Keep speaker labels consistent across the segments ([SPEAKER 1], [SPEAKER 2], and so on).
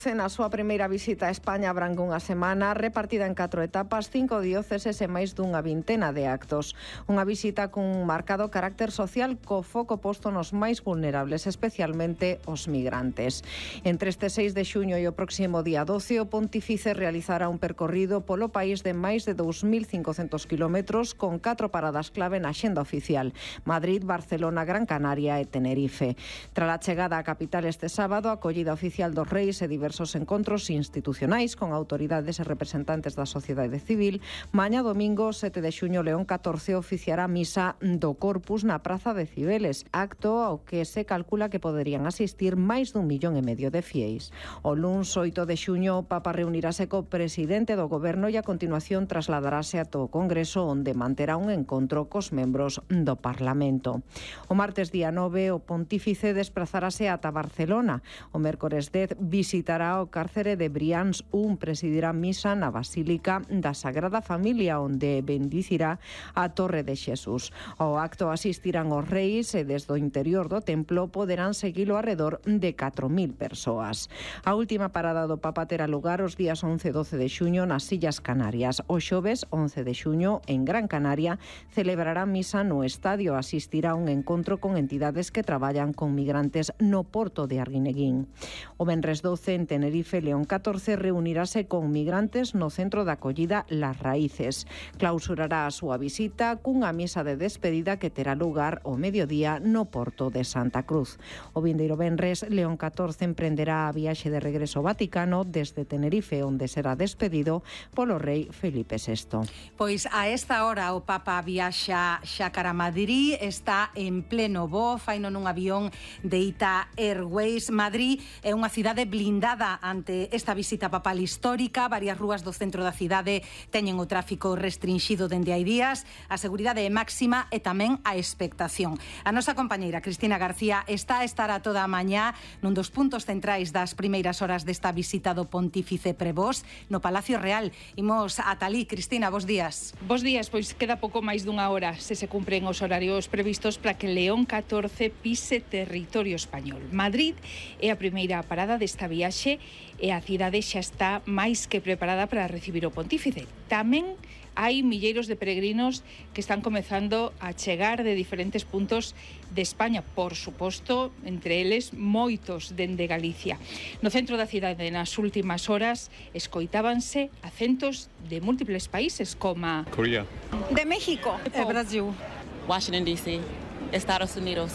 [SPEAKER 1] Na súa primeira visita a España abrangue unha semana repartida en 4 etapas, 5 dióceses e máis dunha vintena de actos. Unha visita cun marcado carácter social co foco posto nos máis vulnerables, especialmente os migrantes. Entre este 6 de xuño e o próximo día 12, o Pontífice realizará un percorrido polo país de máis de 2.500 kilómetros con 4 paradas clave na axenda oficial: Madrid, Barcelona, Gran Canaria e Tenerife. Tras a chegada á capital este sábado, a acollida oficial dos reis e diversos encontros institucionais con autoridades e representantes da sociedade civil, mañá domingo 7 de xuño León XIV oficiará misa do Corpus na Praza de Cibeles, acto ao que se calcula que poderían asistir máis d'1,5 millón de fieis. O luns 8 de xuño o Papa reunirase co presidente do Goberno e a continuación trasladarase ata o Congreso, onde manterá un encontro cos membros do Parlamento. O martes día 9 o Pontífice desplazarase ata Barcelona. O mércores 10 visitará o cárcere de Brians 1, presidirá misa na Basílica da Sagrada Familia, onde bendicirá a Torre de Xesús. Ao acto asistirán os reis e desde o interior do templo poderán seguilo arredor de 4.000 persoas. A última parada do Papa terá lugar os días 11 e 12 de xuño nas Illas Canarias. O xoves 11 de xuño en Gran Canaria celebrará misa no estadio, asistirá a un encontro con entidades que traballan con migrantes no porto de Arguineguín. O venres 12 en Tenerife, León XIV reunirase con migrantes no centro de acollida Las Raíces. Clausurará a súa visita cunha misa de despedida que terá lugar ao mediodía no porto de Santa Cruz. O vindeiro venres, León XIV emprenderá a viaxe de regreso ao Vaticano desde Tenerife, onde será despedido polo rei Felipe VI.
[SPEAKER 2] Pois a esta hora o Papa viaxa xa cara a Madrid, está en pleno voo, faino nun avión de Ita Airways. Madrid é unha cidade blindada ante esta visita papal histórica. Varias rúas do centro da cidade teñen o tráfico restrinxido dende hai días. A seguridade é máxima e tamén a expectación. A nosa compañeira Cristina García estará toda a mañá nun dos puntos centrais das primeiras horas desta visita do Pontífice Prevós no Palacio Real. Imos ata alí. Cristina, bos días.
[SPEAKER 3] Bos días, pois queda pouco máis dunha hora se cumpren os horarios previstos para que León XIV pise territorio español. Madrid é a primeira parada desta viaxe e a cidade xa está máis que preparada para recibir o Pontífice. Tamén hai milleiros de peregrinos que están comezando a chegar de diferentes puntos de España, por suposto, entre eles moitos dende Galicia. No centro da cidade nas últimas horas escoitábanse acentos de múltiples países como
[SPEAKER 4] Corea,
[SPEAKER 5] de México,
[SPEAKER 2] Brasil,
[SPEAKER 6] Washington DC, Estados Unidos,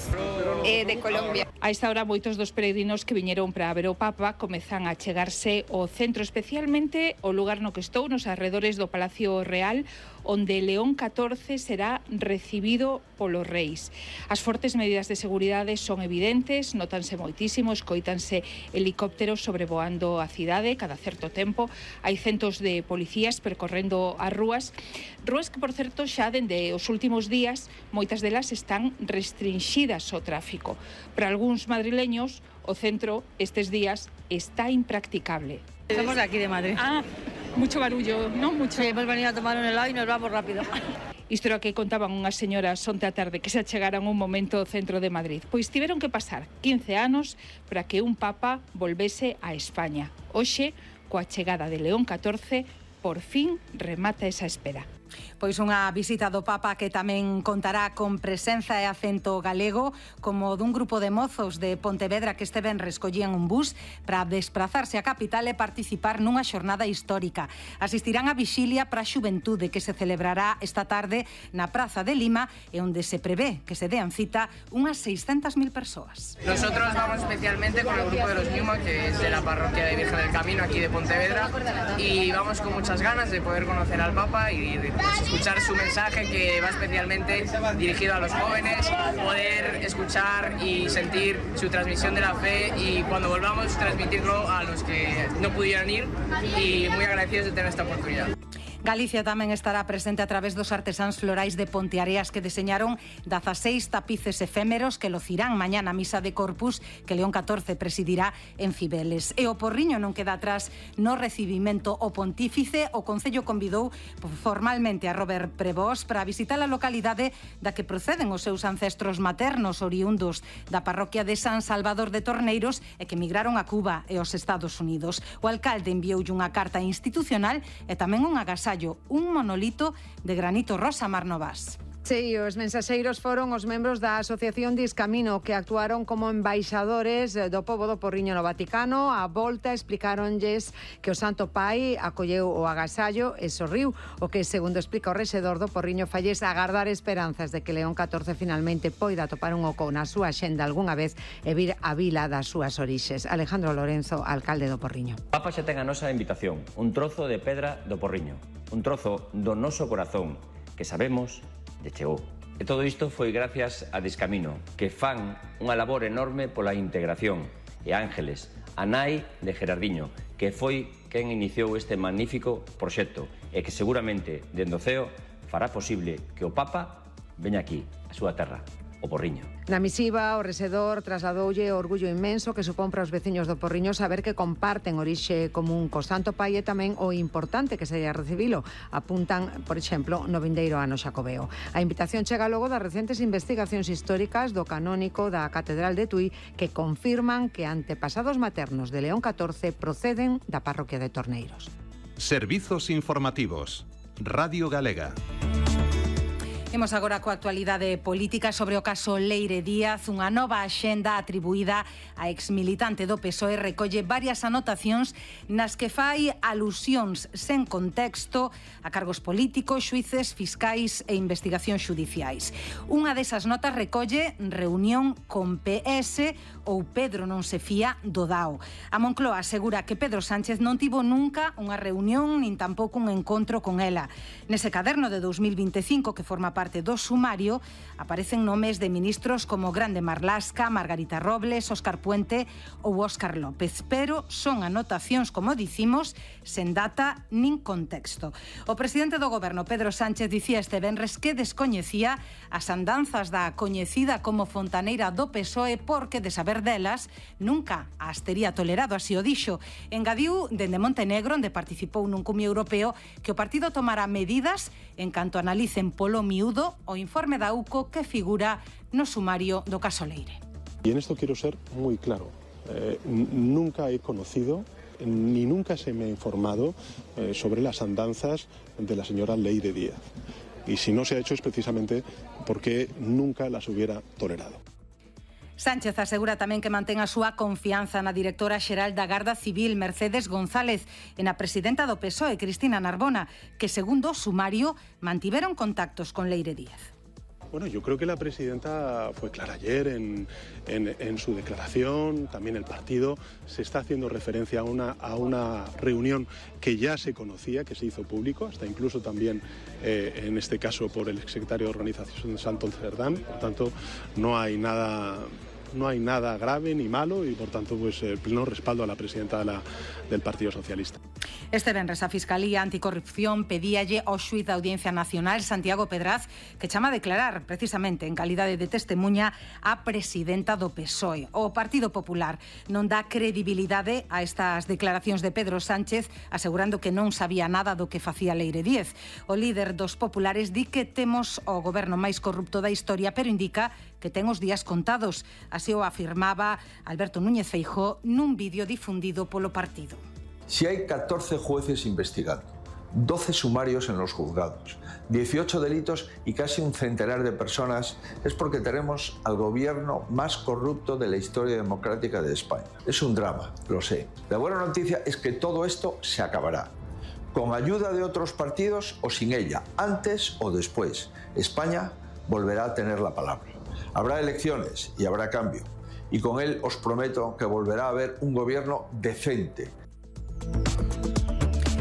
[SPEAKER 5] de Colombia.
[SPEAKER 3] A esta hora moitos dos peregrinos que viñeron para ver o Papa comezan a chegarse ao centro, especialmente o lugar no que estou, nos arredores do Palacio Real, onde León XIV será recibido polos reis. As fortes medidas de seguridade son evidentes, notanse moitísimo, escoítanse helicópteros sobrevoando a cidade cada certo tempo. Hai centos de policías percorrendo as rúas que, por certo, xa dende os últimos días moitas delas están restrinxidas ao tráfico. Para algúns madrileños, o centro estes días está impracticable.
[SPEAKER 7] Somos de aquí, de Madrid.
[SPEAKER 3] Mucho barullo, ¿no? Mucho.
[SPEAKER 7] Sí, hemos venido a tomar un helado y nos vamos rápido.
[SPEAKER 3] Isto era o que contaban unhas señoras onte a tarde que se achegaran un momento ao centro de Madrid. Pois tiveron que pasar 15 anos para que un Papa volvese a España. Hoxe, coa chegada de León XIV, por fin remata esa espera.
[SPEAKER 2] Pois unha visita do Papa que tamén contará con presenza e acento galego, como dun grupo de mozos de Pontevedra que este venres collían un bus para desprazarse á capital e participar nunha xornada histórica. Asistirán á vixilia para a xuventude que se celebrará esta tarde na Praza de Lima e onde se prevé que se dean cita unhas 600.000 persoas.
[SPEAKER 8] Nosotros vamos especialmente con el grupo de los Newman, que es de la parroquia de Virgen del Camino aquí de Pontevedra, y vamos con muchas ganas de poder conocer al Papa y pues, escuchar su mensaje, que va especialmente dirigido a los jóvenes, poder escuchar y sentir su transmisión de la fe y cuando volvamos transmitirlo a los que no pudieron ir, y muy agradecidos de tener esta oportunidad.
[SPEAKER 2] Galicia tamén estará presente a través dos artesáns florais de Ponteareas que deseñaron 16 tapices efémeros que lucirán mañá na misa de Corpus que León XIV presidirá en Cibeles. E o Porriño non queda atrás no recibimento ao pontífice. O Concello convidou formalmente a Robert Prevost para visitar a localidade da que proceden os seus ancestros maternos oriundos da parroquia de San Salvador de Torneiros e que migraron a Cuba e aos Estados Unidos. O alcalde envioulle unha carta institucional e tamén un agasallo, un monolito de granito rosa Mar Novas.
[SPEAKER 4] Sí, os mensaxeiros foron os membros da Asociación Discamino que actuaron como embaixadores do pobo do Porriño no Vaticano. A volta explicaronlles que o Santo Pai acolleu o agasallo e sorriu, o que, segundo explica o rexedor do Porriño, falles agardar esperanzas de que León XIV finalmente poida topar un oco na súa xenda algunha vez e vir a vila das súas orixes. Alejandro Lorenzo, alcalde do Porriño.
[SPEAKER 9] O Papa xa ten a nosa invitación, un trozo de pedra do Porriño, un trozo do noso corazón, que sabemos de chegou. E todo isto foi gracias a Discamino, que fan unha labor enorme pola integración, e Ángeles, a nai de Gerardiño, que foi quen iniciou este magnífico proxecto e que seguramente, dende o ceo, fará posible que o Papa veña aquí, a súa terra, o Porriño.
[SPEAKER 4] Na misiva, o rexedor trasladoulle o orgullo inmenso que supón para os veciños do Porriño saber que comparten orixe común co Santo Pai e tamén o importante que sería recibilo. Apuntan, por exemplo, no vindeiro ano xacobeo. A invitación chega logo das recentes investigacións históricas do canónico da Catedral de Tui que confirman que antepasados maternos de León XIV proceden da parroquia de Torneiros.
[SPEAKER 10] Servizos informativos. Radio Galega.
[SPEAKER 2] Imos agora coa actualidade política sobre o caso Leire Díaz. Unha nova axenda atribuída a exmilitante do PSOE recolle varias anotacións nas que fai alusións sen contexto a cargos políticos, xuíces, fiscais e investigacións xudiciais. Unha desas notas recolle reunión con PS ou Pedro non se fía do DAO. A Moncloa asegura que Pedro Sánchez non tivo nunca unha reunión nin tampouco un encontro con ela. Nese caderno de 2025 que forma parte do sumario aparecen nomes de ministros como Grande Marlasca, Margarita Robles, Óscar Puente ou Óscar López, pero son anotacións, como dicimos, sen data nin contexto. O presidente do goberno, Pedro Sánchez, dicía este venres que descoñecía as andanzas da coñecida como fontaneira do PSOE porque, de saber delas, nunca as tería tolerado, así o dixo. Engadiu dende Montenegro, onde participou nun cumio europeo, que o partido tomará medidas en canto analicen polo miúdo o informe da UCO que figura no sumario do caso Leire.
[SPEAKER 11] Y en esto quiero ser muy claro. Nunca he conocido ni nunca se me ha informado sobre las andanzas de la señora Leire Díaz. Y si no se ha hecho es precisamente porque nunca las hubiera tolerado.
[SPEAKER 2] Sánchez asegura tamén que mantén a súa confianza na directora xeral da Garda Civil, Mercedes González, e na presidenta do PSOE, Cristina Narbona, que, segundo o sumario, mantiveron contactos con Leire Díaz.
[SPEAKER 11] Bueno, yo creo que la presidenta fue clara ayer en su declaración, también el partido se está haciendo referencia a una reunión que ya se conocía, que se hizo público, hasta incluso también en este caso por el exsecretario de Organización de Santo Cerdán, por tanto no hay nada grave ni malo y por tanto pues pleno respaldo a la presidenta del Partido Socialista.
[SPEAKER 2] Este venres a Fiscalía Anticorrupción pedíalle ao xuíz da Audiencia Nacional, Santiago Pedraz, que chama a declarar precisamente en calidade de testemunha a presidenta do PSOE. O Partido Popular non dá credibilidade a estas declaracións de Pedro Sánchez, asegurando que non sabía nada do que facía Leire Díaz. O líder dos populares di que temos o goberno máis corrupto da historia, pero indica que ten os días contados. Así o afirmaba Alberto Núñez Feijóo nun vídeo difundido polo partido.
[SPEAKER 12] Si hay 14 jueces investigando, 12 sumarios en los juzgados, 18 delitos y casi un centenar de personas, es porque tenemos al gobierno más corrupto de la historia democrática de España. Es un drama, lo sé. La buena noticia es que todo esto se acabará. Con ayuda de otros partidos o sin ella, antes o después, España volverá a tener la palabra. Habrá elecciones y habrá cambio. Y con él os prometo que volverá a haber un gobierno decente.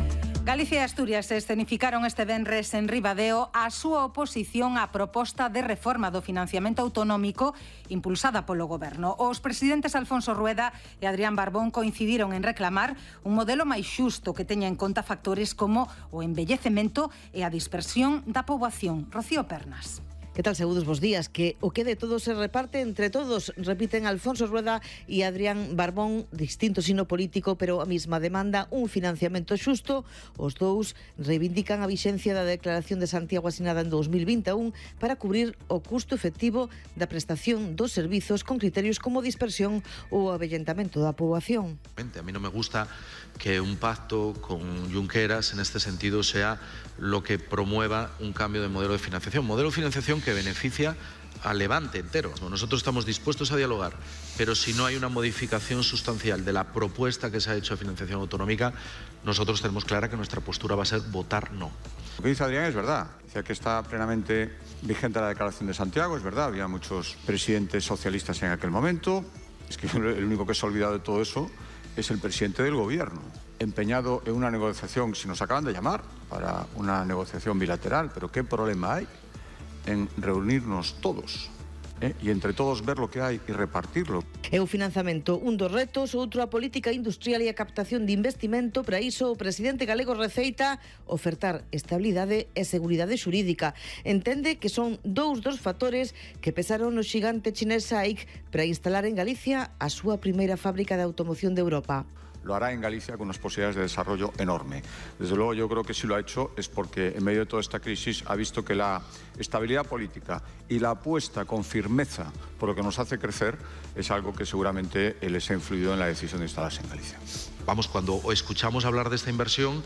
[SPEAKER 2] Galicia e Asturias escenificaron este venres en Ribadeo a súa oposición á proposta de reforma do financiamento autonómico impulsada polo Goberno. Os presidentes Alfonso Rueda e Adrián Barbón coincidiron en reclamar un modelo máis xusto que teña en conta factores como o envellecemento e a dispersión da poboación. Rocío Pernas.
[SPEAKER 13] Que tal, saúdos, bos días? Que o que de todo se reparte entre todos, repiten Alfonso Rueda e Adrián Barbón, distinto sino político, pero a mesma demanda, un financiamento xusto. Os dous reivindican a vixencia da Declaración de Santiago asinada en 2021 para cubrir o custo efectivo da prestación dos servizos con criterios como dispersión ou avellentamento da poboación.
[SPEAKER 14] A mí non me gusta que un pacto con Junqueras en este sentido sea lo que promueva un cambio de modelo de financiación que beneficia al Levante entero. Nosotros estamos dispuestos a dialogar, pero si no hay una modificación sustancial de la propuesta que se ha hecho de financiación autonómica, nosotros tenemos clara que nuestra postura va a ser votar no.
[SPEAKER 15] Lo que dice Adrián es verdad, dice que está plenamente vigente la Declaración de Santiago, es verdad, había muchos presidentes socialistas en aquel momento, es que el único que se ha olvidado de todo eso es el presidente del gobierno, empeñado en una negociación, si nos acaban de llamar para una negociación bilateral, pero ¿qué problema hay en reunirnos todos e entre todos ver lo que hai e repartirlo?
[SPEAKER 13] É o financiamento un dos retos, outro a política industrial e a captación de investimento. Para iso o presidente galego receita ofertar estabilidade e seguridade xurídica. Entende que son dous dos factores que pesaron no xigante chinés SAIC para instalar en Galicia a súa primeira fábrica de automoción de Europa.
[SPEAKER 15] Lo hará en Galicia con unas posibilidades de desarrollo enorme. Desde luego yo creo que si lo ha hecho es porque en medio de toda esta crisis ha visto que la estabilidad política y la apuesta con firmeza por lo que nos hace crecer es algo que seguramente les ha influido en la decisión de instalarse en Galicia.
[SPEAKER 14] Vamos, cuando escuchamos hablar de esta inversión,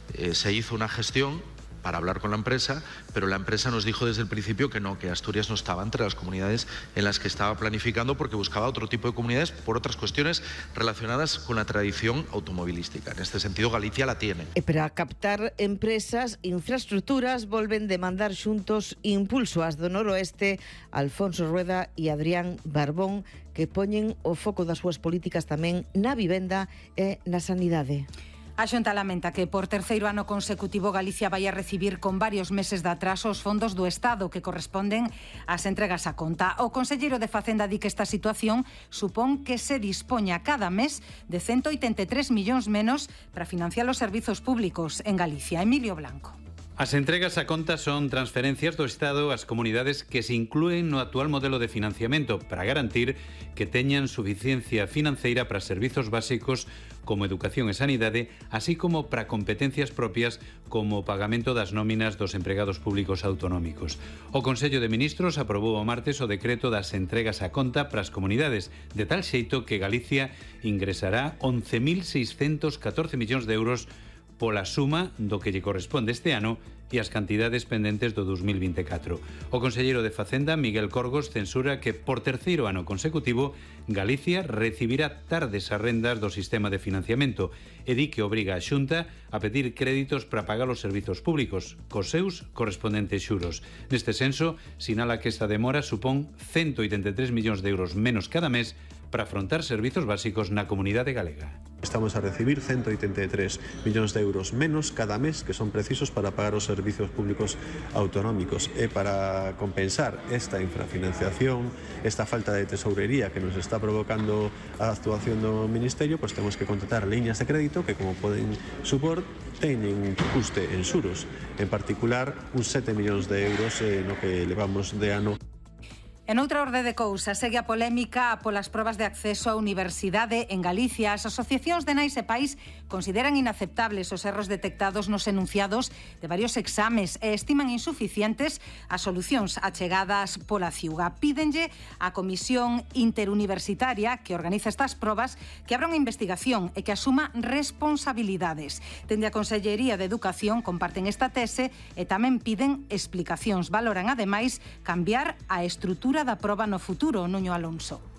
[SPEAKER 14] se hizo una gestión para hablar con la empresa, pero la empresa nos dijo desde el principio que no, que Asturias no estaba entre las comunidades en las que estaba planificando porque buscaba otro tipo de comunidades por otras cuestiones relacionadas con la tradición automovilística. En este sentido, Galicia la tiene.
[SPEAKER 13] E para captar empresas, infraestructuras, volven demandar xuntos impulso ás do noroeste, Alfonso Rueda e Adrián Barbón, que poñen o foco das súas políticas tamén na vivenda e na sanidade.
[SPEAKER 2] A Xunta lamenta que por terceiro ano consecutivo Galicia vai a recibir con varios meses de atraso os fondos do Estado que corresponden ás entregas a conta. O conselleiro de Facenda di que esta situación supón que se dispoña cada mes de 183 millóns menos para financiar os servizos públicos en Galicia. Emilio Blanco.
[SPEAKER 16] As entregas a conta son transferencias do Estado ás comunidades que se inclúen no actual modelo de financiamento para garantir que teñan suficiencia financeira para servizos básicos como educación e sanidade, así como para competencias propias como o pagamento das nóminas dos empregados públicos autonómicos. O Consello de Ministros aprobou o martes o decreto das entregas a conta para as comunidades, de tal xeito que Galicia ingresará 11.614 millóns de euros pola suma do que lle corresponde este ano e as cantidades pendentes do 2024. O conselleiro de Facenda, Miguel Corgos, censura que por terceiro ano consecutivo Galicia recibirá tardes as rendas do sistema de financiamento e di que obriga a Xunta a pedir créditos para pagar os servizos públicos, cos seus correspondentes xuros. Neste senso, sinala que esta demora supón 183 millóns de euros menos cada mes para afrontar servizos básicos na comunidade galega.
[SPEAKER 11] Estamos a recibir 183 millóns de euros menos cada mes que son precisos para pagar os servizos públicos autonómicos e para compensar esta infrafinanciación, esta falta de tesourería que nos está provocando a actuación do Ministerio, pues temos que contratar liñas de crédito que, como poden supor, teñen custe en xuros, en particular uns 7 millóns de euros no que levamos de ano.
[SPEAKER 2] En outra orde de cousas, segue a polémica polas probas de acceso á universidade en Galicia. As asociacións de nais e pais consideran inaceptables os erros detectados nos enunciados de varios exames e estiman insuficientes as solucións achegadas pola CIUGA. Pídenlle á Comisión Interuniversitaria que organiza estas probas que abra unha investigación e que asuma responsabilidades. Dende a Consellería de Educación comparten esta tese e tamén piden explicacións. Valoran, ademais, cambiar a estrutura da proba no futuro, Nuño Alonso.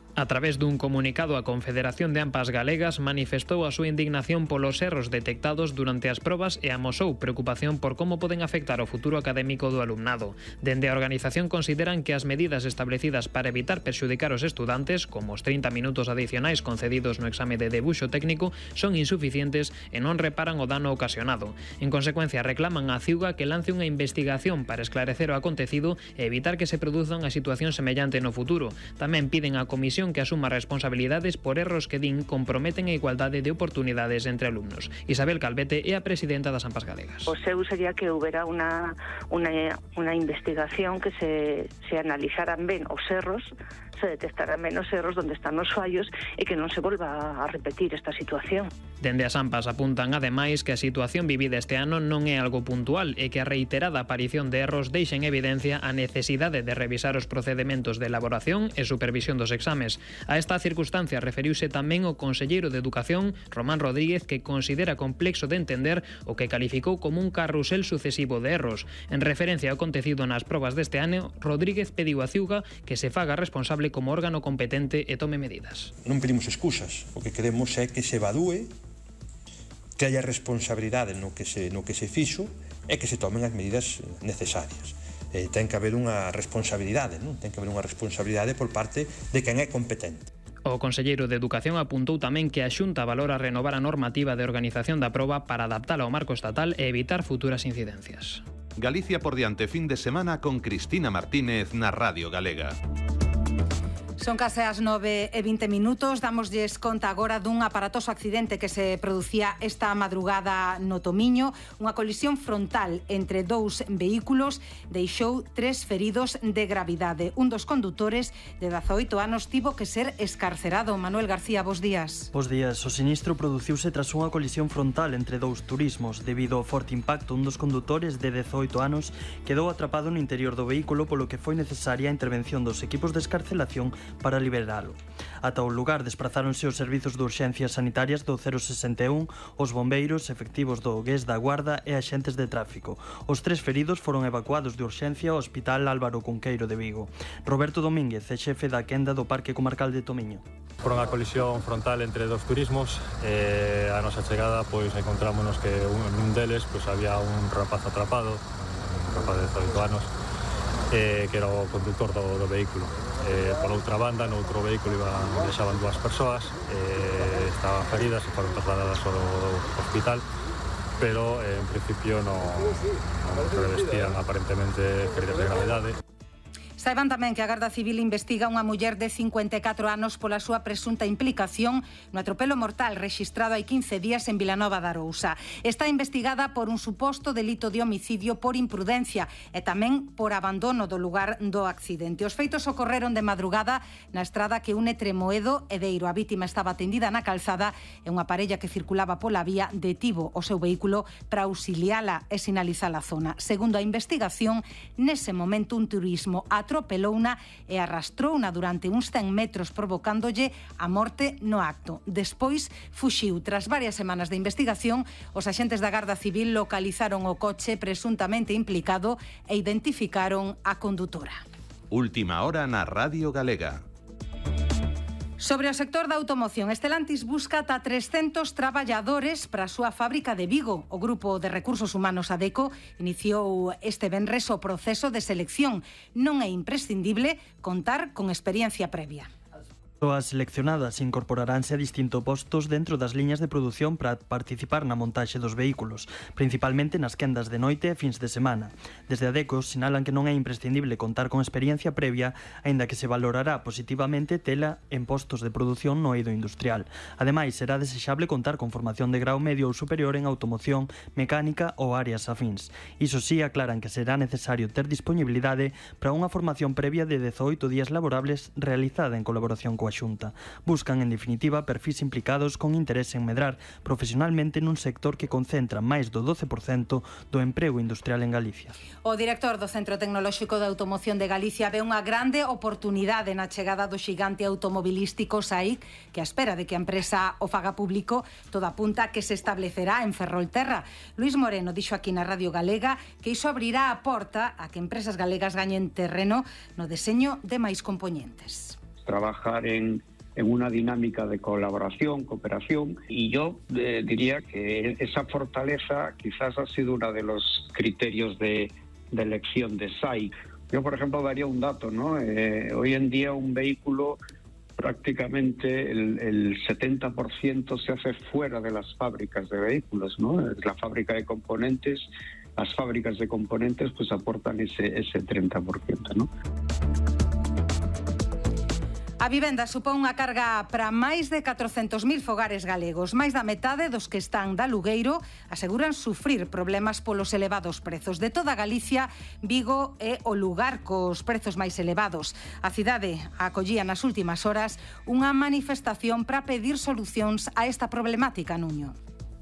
[SPEAKER 17] A través dun comunicado, a Confederación de AMPAs Galegas manifestou a súa indignación polos erros detectados durante as probas e amosou preocupación por como poden afectar o futuro académico do alumnado. Dende a organización consideran que as medidas establecidas para evitar perxudicar os estudantes, como os 30 minutos adicionais concedidos no exame de debuxo técnico, son insuficientes e non reparan o dano ocasionado. En consecuencia, reclaman á CIUGA que lance unha investigación para esclarecer o acontecido e evitar que se produza unha situación semellante no futuro. Tamén piden á Comisión que asuma responsabilidades por erros que din comprometen a igualdade de oportunidades entre alumnos. Isabel Calvete é a presidenta das AMPAs Galegas.
[SPEAKER 18] O seu sería que houbera unha investigación que se analizaran ben os erros, se detectaran menos erros onde están os fallos e que non se volva a repetir esta situación.
[SPEAKER 17] Dende as AMPAs apuntan ademais que a situación vivida este ano non é algo puntual e que a reiterada aparición de erros deixa en evidencia a necesidade de revisar os procedementos de elaboración e supervisión dos exames. A esta circunstancia referiuse tamén o conselleiro de Educación, Román Rodríguez, que considera complexo de entender o que calificou como un carrusel sucesivo de erros. En referencia ao acontecido nas probas deste ano, Rodríguez pediu a CIUGA que se faga responsable como órgano competente e tome medidas.
[SPEAKER 19] Non pedimos excusas, o que queremos é que se evalúe, que haya responsabilidade no que se fixo e que se tomen as medidas necesarias. Ten que haber unha responsabilidade, non? Ten que haber unha responsabilidade por parte de quen é competente.
[SPEAKER 17] O conselleiro de Educación apuntou tamén que a Xunta valora renovar a normativa de organización da proba para adaptala ao marco estatal e evitar futuras incidencias.
[SPEAKER 10] Galicia por diante, fin de semana con Cristina Martínez na Radio Galega.
[SPEAKER 2] Son case as 9:20. Dámoslles conta agora dun aparatoso accidente que se producía esta madrugada no Tomiño. Unha colisión frontal entre dous vehículos deixou 3 feridos de gravidade. Un dos condutores, de 18 anos, tivo que ser escarcerado. Manuel García, bos días.
[SPEAKER 20] Bos días. O sinistro produciuse tras unha colisión frontal entre dous turismos. Debido ao forte impacto, un dos condutores, de 18 anos, quedou atrapado no interior do vehículo, polo que foi necesaria a intervención dos equipos de escarcelación para liberalo. Ata o lugar desprazáronse os servizos de urxencias sanitarias do 061, os bombeiros, efectivos do GES da Guarda e axentes de tráfico. Os 3 feridos foron evacuados de urxencia ao Hospital Álvaro Cunqueiro de Vigo. Roberto Domínguez é xefe da quenda do Parque Comarcal de Tomiño.
[SPEAKER 21] Por unha colisión frontal entre dos turismos, a nosa chegada pois encontrámonos que nun deles pois había un rapaz atrapado, un rapaz de 18 anos, que era o conductor do vehículo. Por outra banda, no outro vehículo viaxaban 2 persoas, estaban feridas e foron trasladadas ao hospital, pero en principio non se revestían aparentemente feridas de gravedade.
[SPEAKER 2] Saiban tamén que a Garda Civil investiga unha muller de 54 anos pola súa presunta implicación no atropelo mortal rexistrado hai 15 días en Vilanova da Arousa. Está investigada por un suposto delito de homicidio por imprudencia e tamén por abandono do lugar do accidente. Os feitos ocorreron de madrugada na estrada que une Tremoedo e Deiro. A vítima estaba tendida na calzada e unha parella que circulaba pola vía detivo o seu vehículo para auxiliala e sinalizar a zona. Segundo a investigación, nese momento un turismo atropelouna e arrastrouna durante uns 100 metros, provocándolle a morte no acto. Despois fuxiu. Tras varias semanas de investigación, os axentes da Garda Civil localizaron o coche presuntamente implicado e identificaron a condutora.
[SPEAKER 10] Última hora na Radio Galega.
[SPEAKER 2] Sobre o sector da automoción, Estelantis busca ata 300 traballadores para a súa fábrica de Vigo. O Grupo de Recursos Humanos ADECO iniciou este venres o proceso de selección. Non é imprescindible contar con experiencia previa.
[SPEAKER 20] As seleccionadas incorporaránse a distintos postos dentro das liñas de produción para participar na montaxe dos vehículos, principalmente nas quendas de noite e fins de semana. Desde ADECO sinalan que non é imprescindible contar con experiencia previa, aínda que se valorará positivamente tela en postos de produción no eido industrial. Ademais, será desexable contar con formación de grau medio ou superior en automoción, mecánica ou áreas afíns. Iso sí, aclaran que será necesario ter disponibilidade para unha formación previa de 18 días laborables realizada en colaboración coa Xunta. Buscan, en definitiva, perfis implicados con interés en medrar profesionalmente nun sector que concentra máis do 12% do emprego industrial en Galicia.
[SPEAKER 2] O director do Centro Tecnolóxico de Automoción de Galicia ve unha grande oportunidade na chegada do xigante automobilístico SAIC, que a espera de que a empresa o faga público, toda apunta que se establecerá en Ferrolterra. Luís Moreno dixo aquí na Radio Galega que iso abrirá a porta a que empresas galegas gañen terreno no deseño de máis compoñentes.
[SPEAKER 1] trabajar en una dinámica de colaboración, cooperación, y yo diría que esa fortaleza quizás ha sido uno de los criterios de elección de SAI. Yo, por ejemplo, daría un dato, ¿no? Hoy en día un vehículo prácticamente el 70% se hace fuera de las fábricas de vehículos, ¿no? La fábrica de componentes, las fábricas de componentes pues aportan ese 30%, ¿no?
[SPEAKER 2] A vivenda supón unha carga para máis de 400.000 fogares galegos. Máis da metade dos que están de alugueiro aseguran sufrir problemas polos elevados prezos. De toda Galicia, Vigo é o lugar cos prezos máis elevados. A cidade acollía nas últimas horas unha manifestación para pedir solucións a esta problemática, Nuño.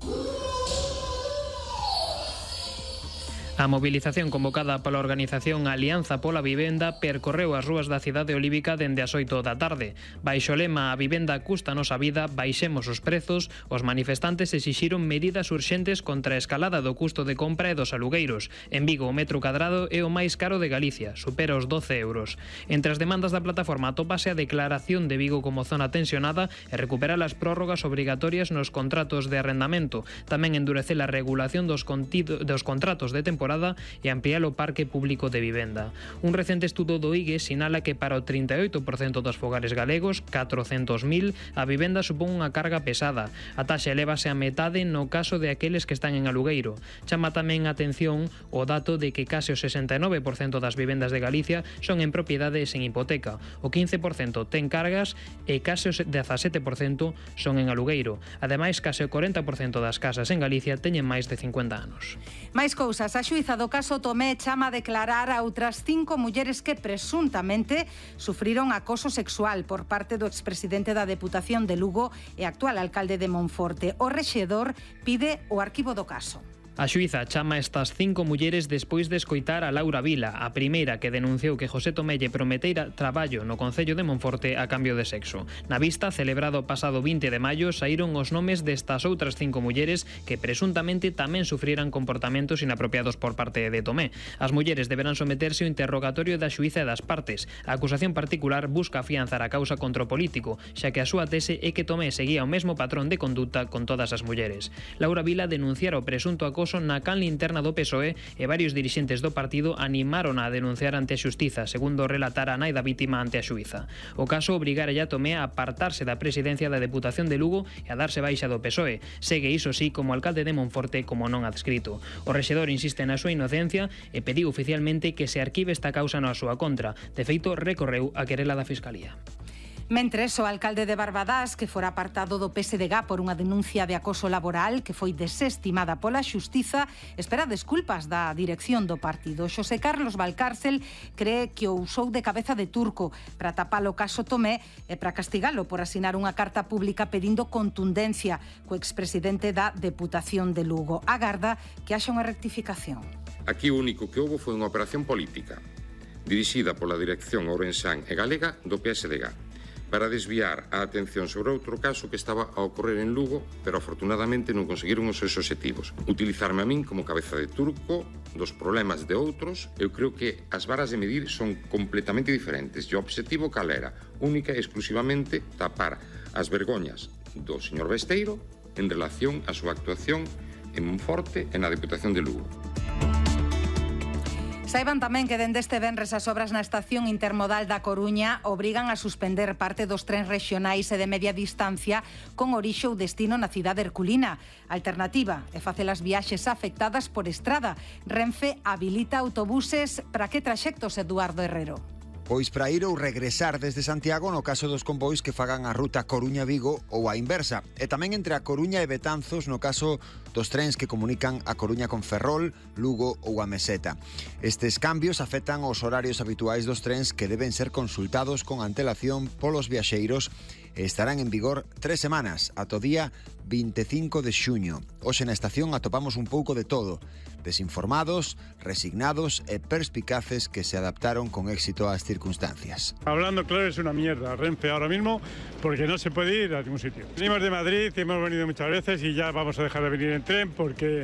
[SPEAKER 17] A mobilización convocada pola organización Alianza pola Vivenda percorreu as rúas da cidade olívica dende as 8 da tarde. Baixo o lema "A vivenda cústanos a vida, baixemos os prezos", os manifestantes exixiron medidas urxentes contra a escalada do custo de compra e dos alugueiros. En Vigo, o metro cadrado é o máis caro de Galicia, supera os 12 euros. Entre as demandas da plataforma atópase a declaración de Vigo como zona tensionada e recuperar as prórrogas obrigatorias nos contratos de arrendamento. Tamén endurecer a regulación dos contratos de temporada e ampliar o parque público de vivenda. Un recente estudo do IGE sinala que para o 38% dos fogares galegos, 400.000, a vivenda supón unha carga pesada. A taxa elevase a metade no caso de aqueles que están en alugueiro. Chama tamén a atención o dato de que case o 69% das vivendas de Galicia son en propiedade sen hipoteca. O 15% ten cargas e case o 17% son en alugueiro. Ademais, case o 40% das casas en Galicia teñen máis de 50 anos.
[SPEAKER 2] Máis cousas, a xuíza do caso Tomé chama a declarar a outras 5 mulleres que presuntamente sufriron acoso sexual por parte do expresidente da Deputación de Lugo e actual alcalde de Monforte. O rexedor pide o arquivo do caso.
[SPEAKER 17] A xuíza chama estas 5 mulleres despois de escoitar a Laura Vila, a primeira que denunciou que José Tomé lle prometeira traballo no Concello de Monforte a cambio de sexo. Na vista, celebrado o pasado 20 de maio, saíron os nomes destas outras 5 mulleres que presuntamente tamén sufriran comportamentos inapropiados por parte de Tomé. As mulleres deberán someterse ao interrogatorio da xuíza e das partes. A acusación particular busca afianzar a causa contra o político, xa que a súa tese é que Tomé seguía o mesmo patrón de conduta con todas as mulleres. Laura Vila denunciara o presunto acoso na canle interna do PSOE e varios dirixentes do partido animaron a denunciar ante a xustiza, segundo relatara a nai da vítima ante a xuíza. O caso obrigara a Tomé a apartarse da presidencia da Deputación de Lugo e a darse baixa do PSOE. Segue iso sí como alcalde de Monforte como non adscrito. O rexedor insiste na súa inocencia e pediu oficialmente que se arquive esta causa na súa contra. De feito, recorreu a querela da Fiscalía.
[SPEAKER 2] Mentres, o alcalde de Barbadás, que fora apartado do PSDG por unha denuncia de acoso laboral que foi desestimada pola xustiza, espera desculpas da dirección do partido. Xosé Carlos Valcárcel cree que o usou de cabeza de turco para tapar o caso Tomé e para castigalo por asinar unha carta pública pedindo contundencia co expresidente da Deputación de Lugo. Agarda que haxa unha rectificación.
[SPEAKER 22] Aquí o único que houve foi unha operación política dirixida pola dirección ourensán e galega do PSDG para desviar a atención sobre outro caso que estaba a ocorrer en Lugo, pero afortunadamente non conseguiron os seus obxectivos. Utilizarme a min como cabeza de turco dos problemas de outros, eu creo que as varas de medir son completamente diferentes. E o obxectivo cal era? Única e exclusivamente tapar as vergoñas do señor Besteiro en relación á súa actuación en Monforte e na Deputación de Lugo.
[SPEAKER 2] Saiban tamén que dende este venres as obras na estación intermodal da Coruña obrigan a suspender parte dos trens rexionais e de media distancia con orixe ou destino na cidade herculina. A alternativa é facer as viaxes afectadas por estrada. Renfe habilita autobuses para que traxectos, Eduardo Herrero?
[SPEAKER 23] Pois para ir ou regresar desde Santiago no caso dos convois que fagan a ruta Coruña-Vigo ou a inversa. E tamén entre a Coruña e Betanzos no caso dos trens que comunican a Coruña con Ferrol, Lugo ou a Meseta. Estes cambios afectan os horarios habituais dos trens que deben ser consultados con antelación polos viaxeiros e estarán en vigor 3 semanas, ata o día 25 de xuño. Hoxe na estación atopamos un pouco de todo. Desinformados, resignados e perspicaces que se adaptaron con éxito ás circunstancias.
[SPEAKER 24] Hablando claro, es una mierda Renfe ahora mismo porque no se puede ir a ningún sitio. Venimos de Madrid y hemos venido muchas veces y ya vamos a dejar de venir en tren porque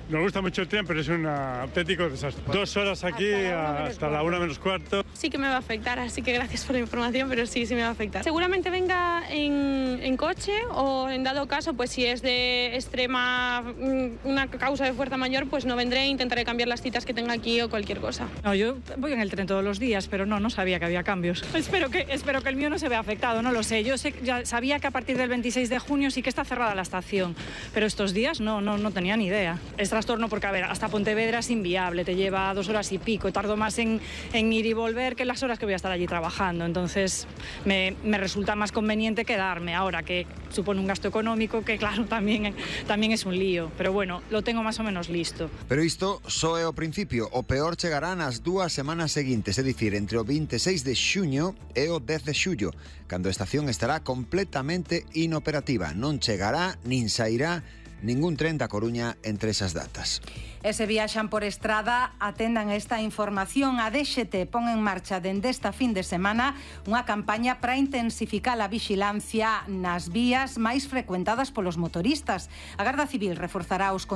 [SPEAKER 24] Nos gusta mucho el tren, pero es un auténtico desastre. 2 horas aquí hasta la 1 menos cuarto.
[SPEAKER 3] Sí que me va a afectar, así que gracias por la información, pero sí me va a afectar. Seguramente venga en coche o en dado caso, pues si es de extrema, una causa de fuerza mayor, pues no vendré, intentaré cambiar las citas que tenga aquí o cualquier cosa.
[SPEAKER 5] No, yo voy en el tren todos los días, pero no sabía que había cambios. Espero que el mío no se vea afectado, no lo sé. Yo ya sabía que a partir del 26 de junio sí que está cerrada la estación, pero estos días no tenía ni idea. Es trastorno porque, a ver, hasta Pontevedra es inviable, te lleva 2 horas y pico, tardo más en ir y volver que las horas que voy a estar allí trabajando, entonces me resulta más conveniente quedarme ahora, que supone un gasto económico que, claro, también es un lío, pero bueno, lo tengo más o menos listo.
[SPEAKER 23] Pero isto só é o principio, o peor chegará nas 2 semanas seguintes, é dicir, entre o 26 de xuño e o 10 de xullo, cando a estación estará completamente inoperativa, non chegará nin sairá ningún tren da Coruña entre esas datas.
[SPEAKER 2] E se viaxan por estrada, atendan esta información. A DXT pon en marcha dende esta fin de semana unha campaña para intensificar a vixilancia nas vías máis frecuentadas polos motoristas. A Garda Civil reforzará os